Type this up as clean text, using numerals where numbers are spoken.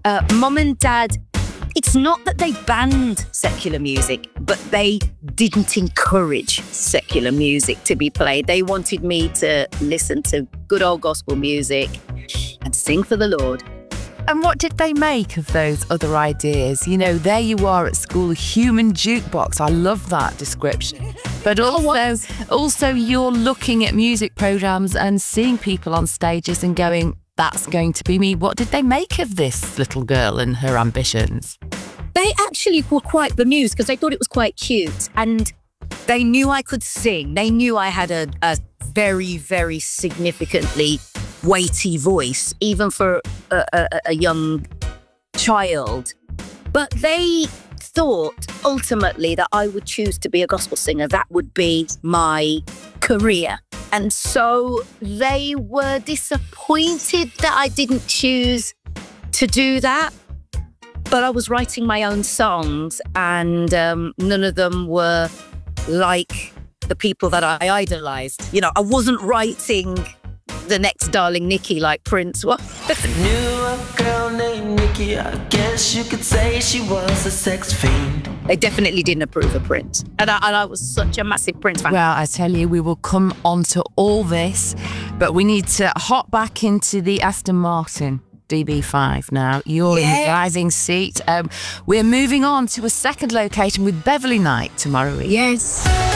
Mum and Dad, it's not that they banned secular music, but they didn't encourage secular music to be played. They wanted me to listen to good old gospel music and sing for the Lord. And what did they make of those other ideas? You know, there you are at school, human jukebox. I love that description. But also you're looking at music programmes and seeing people on stages and going, that's going to be me. What did they make of this little girl and her ambitions? They actually were quite bemused because they thought it was quite cute. And they knew I could sing. They knew I had a very, very significantly weighty voice, even for a young child. But they thought ultimately that I would choose to be a gospel singer. That would be my career. And so they were disappointed that I didn't choose to do that. But I was writing my own songs, and none of them were like the people that I idolized. You know, I wasn't writing the next Darling Nikki like Prince was. Knew a girl named Nikki, I guess you could say she was a sex fiend. They definitely didn't approve of Prince. And I was such a massive Prince fan. Well, I tell you, we will come on to all this, but we need to hop back into the Aston Martin DB5 now. You're in the driving seat. We're moving on to a second location with Beverley Knight tomorrow. Yes.